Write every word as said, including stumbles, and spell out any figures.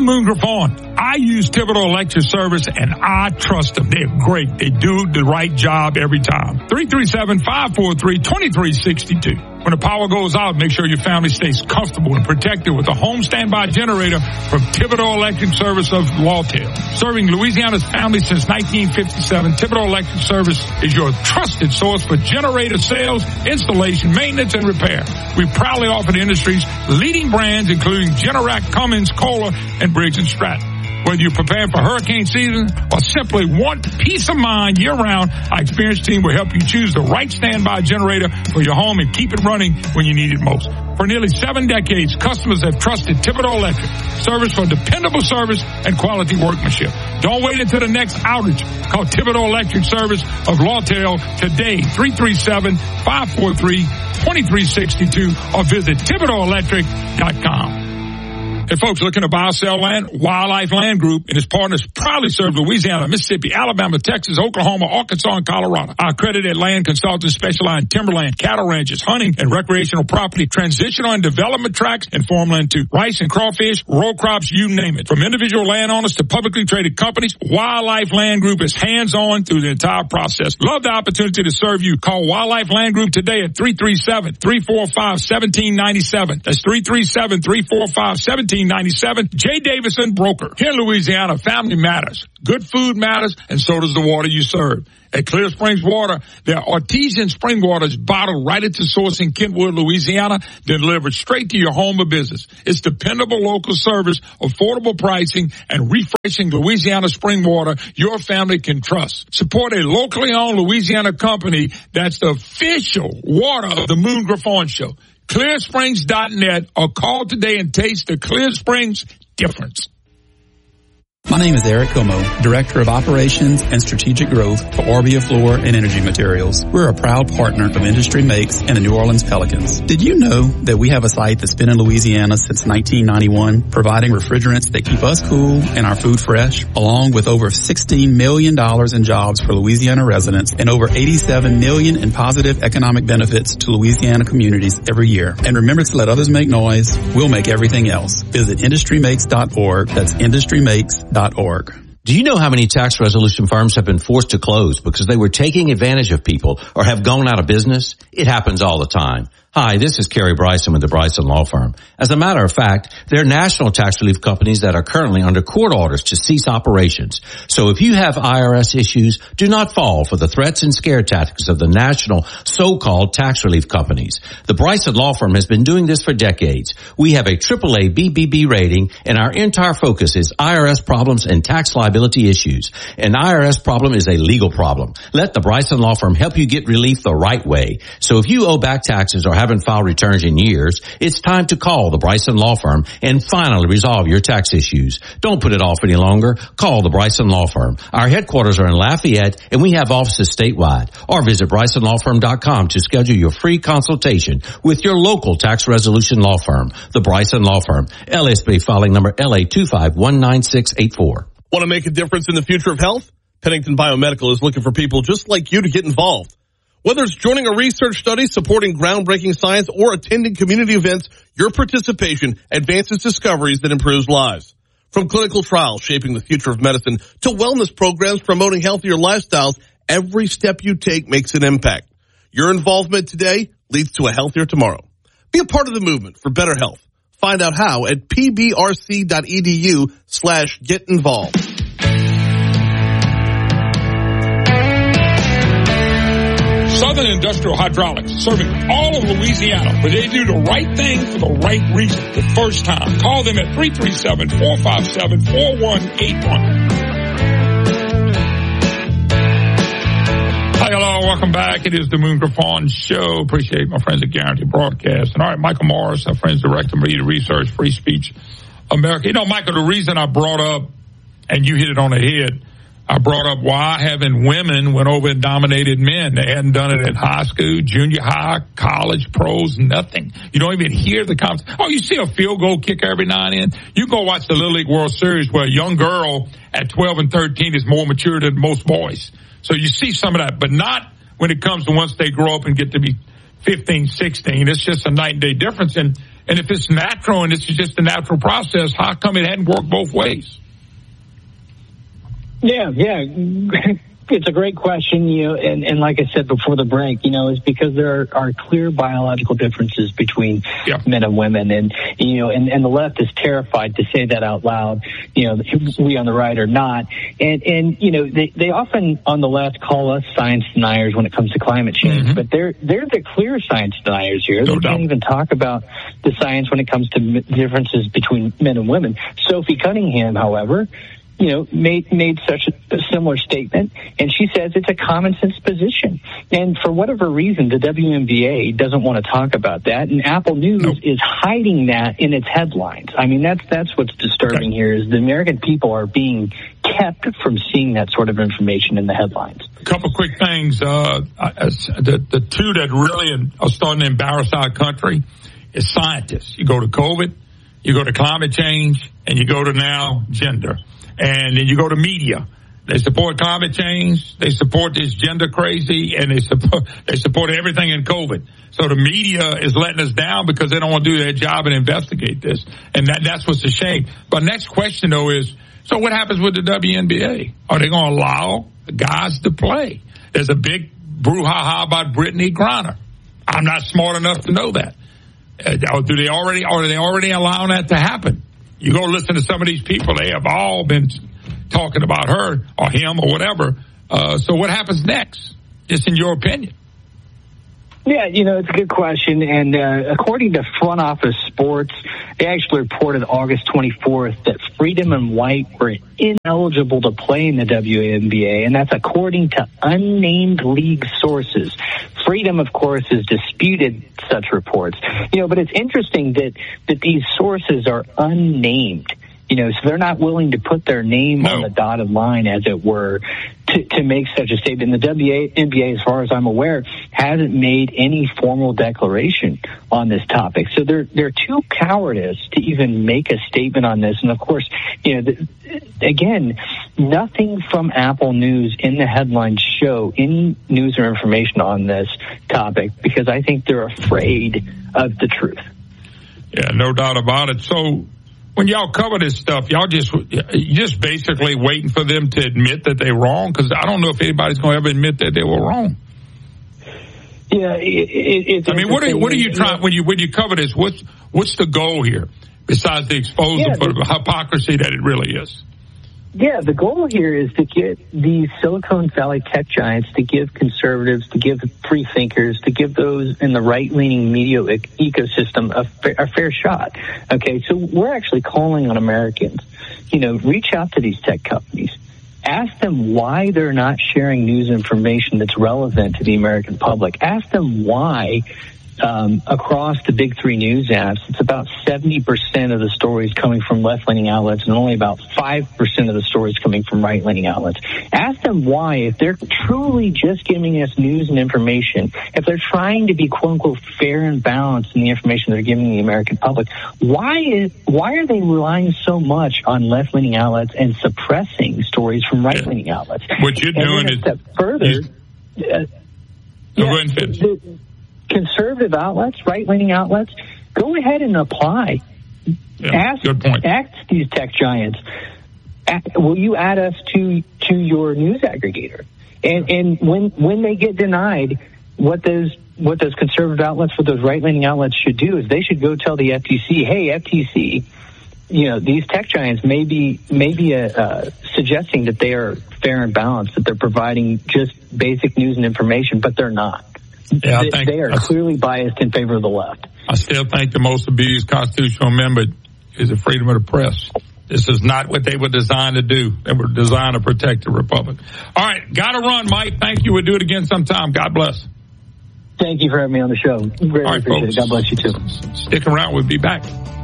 Moon Griffon. I use Thibodeau Electric Service, and I trust them. They're great. They do the right job every time. three three seven, five four three, two three six two. When the power goes out, make sure your family stays comfortable and protected with a home standby generator from Thibodeau Electric Service of Lawtell. Serving Louisiana's families since nineteen fifty-seven, Thibodeau Electric Service is your trusted source for generator sales, installation, maintenance, and repair. We proudly offer the industry's leading brands, including Generac, Cummins, Kohler, and Briggs and Stratton. Whether you're preparing for hurricane season or simply want peace of mind year-round, our experienced team will help you choose the right standby generator for your home and keep it running when you need it most. For nearly seven decades, customers have trusted Thibodeau Electric Service for dependable service and quality workmanship. Don't wait until the next outage. Call Thibodeau Electric Service of Lawtell today, three three seven, five four three, two three six two, or visit Thibodeau Electric dot com. Hey, folks, looking to buy or sell land? Wildlife Land Group and its partners proudly serve Louisiana, Mississippi, Alabama, Texas, Oklahoma, Arkansas, and Colorado. Our accredited land consultants specialize in timberland, cattle ranches, hunting, and recreational property, transitional and development tracts, and farmland too. Rice and crawfish, row crops, you name it. From individual landowners to publicly traded companies, Wildlife Land Group is hands-on through the entire process. Love the opportunity to serve you. Call Wildlife Land Group today at three three seven, three four five, one seven nine seven. That's three three seven, three four five, one seven nine seven. Jay Davison, broker. Here in Louisiana, family matters. Good food matters, and so does the water you serve. At Clear Springs Water, their artesian spring water is bottled right at the source in Kentwood, Louisiana, then delivered straight to your home or business. It's dependable local service, affordable pricing, and refreshing Louisiana spring water your family can trust. Support a locally owned Louisiana company that's the official water of the Moon Griffon Show. clear springs dot net, or call today and taste the Clear Springs difference. My name is Eric Como, Director of Operations and Strategic Growth for Orbia Floor and Energy Materials. We're a proud partner of Industry Makes and the New Orleans Pelicans. Did you know that we have a site that's been in Louisiana since nineteen ninety-one, providing refrigerants that keep us cool and our food fresh, along with over sixteen million dollars in jobs for Louisiana residents and over eighty-seven million dollars in positive economic benefits to Louisiana communities every year. And remember to let others make noise. We'll make everything else. Visit industry makes dot org. That's industry makes dot org. Do you know how many tax resolution firms have been forced to close because they were taking advantage of people or have gone out of business? It happens all the time. Hi, this is Kerry Bryson with the Bryson Law Firm. As a matter of fact, there are national tax relief companies that are currently under court orders to cease operations. So if you have I R S issues, do not fall for the threats and scare tactics of the national so-called tax relief companies. The Bryson Law Firm has been doing this for decades. We have a triple A B B B rating, and our entire focus is I R S problems and tax liability issues. An I R S problem is a legal problem. Let the Bryson Law Firm help you get relief the right way. So if you owe back taxes or haven't filed returns in years, it's time to call the Bryson Law Firm and finally resolve your tax issues. Don't put it off any longer. Call the Bryson Law Firm. Our headquarters are in Lafayette, and we have offices statewide. Or visit bryson law firm dot com to schedule your free consultation with your local tax resolution law firm. The Bryson Law Firm, L S B filing number L A two five one nine six eight four. Want to make a difference in the future of health? Pennington Biomedical is looking for people just like you to get involved. Whether it's joining a research study, supporting groundbreaking science, or attending community events, your participation advances discoveries that improves lives. From clinical trials shaping the future of medicine to wellness programs promoting healthier lifestyles, every step you take makes an impact. Your involvement today leads to a healthier tomorrow. Be a part of the movement for better health. Find out how at pbrc.edu slash get involved. Southern Industrial Hydraulics, serving all of Louisiana, where they do the right thing for the right reason the first time. Call them at three three seven, four five seven, four one eight one. Hi, hello, welcome back. It is the Moon Griffon Show. Appreciate my friends at Guarantee Broadcasting. All right, Michael Morris, our friends, Director of Media Research, Free Speech America. You know, Michael, the reason I brought up, and you hit it on the head, I brought up why haven't women went over and dominated men. They hadn't done it in high school, junior high, college, pros, nothing. You don't even hear the conversation. Oh, you see a field goal kicker every now and then? You go watch the Little League World Series where a young girl at twelve and thirteen is more mature than most boys. So you see some of that, but not when it comes to once they grow up and get to be fifteen, sixteen. It's just a night and day difference. And And if it's natural and this is just a natural process, how come it hadn't worked both ways? Yeah, yeah. It's a great question, you know, and, and like I said before the break, you know, it's because there are, are clear biological differences between yeah. men and women, and you know, and, and the left is terrified to say that out loud. You know, we on the right are not, and and you know, they they often on the left call us science deniers when it comes to climate change, mm-hmm. but they're they're the clear science deniers here. No they doubt. Can't even talk about the science when it comes to differences between men and women. Sophie Cunningham, however, you know, made made such a, a similar statement, and she says it's a common sense position. And for whatever reason, the W N B A doesn't want to talk about that, and Apple News nope. is hiding that in its headlines. I mean, that's that's what's disturbing okay. here is the American people are being kept from seeing that sort of information in the headlines. A couple quick things. Uh, the, the two that really are starting to embarrass our country is scientists. You go to COVID, you go to climate change, and you go to now gender. And then you go to media. They support climate change. They support this gender crazy, and they support they support everything in COVID. So the media is letting us down because they don't want to do their job and investigate this. And that that's what's a shame. But next question though is, so what happens with the W N B A? Are they going to allow guys to play? There's a big brouhaha about Brittany Griner. I'm not smart enough to know that. Uh, do they already? Are they already allowing that to happen? You go listen to some of these people, they have all been talking about her or him or whatever. Uh, so what happens next, just in your opinion? Yeah, you know, it's a good question. And uh, according to Front Office Sports, they actually reported August twenty-fourth that Freedom and White were ineligible to play in the W N B A, and that's according to unnamed league sources. Freedom, of course, has disputed such reports. You know, but it's interesting that, that these sources are unnamed. You know, so they're not willing to put their name no. on the dotted line, as it were, to, to make such a statement. The W N B A, as far as I'm aware, hasn't made any formal declaration on this topic. So they're they're too cowardice to even make a statement on this. And of course, you know, the, again, nothing from Apple News in the headlines show any news or information on this topic because I think they're afraid of the truth. Yeah, no doubt about it. So when y'all cover this stuff, y'all just you just basically waiting for them to admit that they're wrong? Because I don't know if anybody's going to ever admit that they were wrong. Yeah, it, it, it's. I mean, what are what are you trying when you when you cover this? What's what's the goal here besides the exposure yeah, for the hypocrisy that it really is? Yeah, the goal here is to get these Silicon Valley tech giants to give conservatives, to give free thinkers, to give those in the right-leaning media ecosystem a fair, a fair shot. Okay, so we're actually calling on Americans, you know, reach out to these tech companies. Ask them why they're not sharing news information that's relevant to the American public. Ask them why Um, across the big three news apps, it's about seventy percent of the stories coming from left-leaning outlets and only about five percent of the stories coming from right-leaning outlets. Ask them why, if they're truly just giving us news and information, if they're trying to be quote-unquote fair and balanced in the information they're giving the American public, why is why are they relying so much on left-leaning outlets and suppressing stories from right-leaning yeah. outlets? What you're and doing a is... step further... Uh, no, yeah, go ahead and finish. The, conservative outlets, right-leaning outlets, go ahead and apply. Yeah, ask, good point. ask these tech giants, will you add us to to your news aggregator? And and when when they get denied, what those what those conservative outlets, what those right-leaning outlets should do is they should go tell the F T C, hey, F T C, you know, these tech giants may be, may be uh, uh, suggesting that they are fair and balanced, that they're providing just basic news and information, but they're not. Yeah, I they, think they are clearly biased in favor of the left. I still think the most abused constitutional amendment is the freedom of the press. This is not what they were designed to do. They were designed to protect the republic. All right, got to run, Mike. Thank you. We'll do it again sometime. God bless. Thank you for having me on the show. Very All right, appreciate folks. it. God bless you too. Stick around. We'll be back.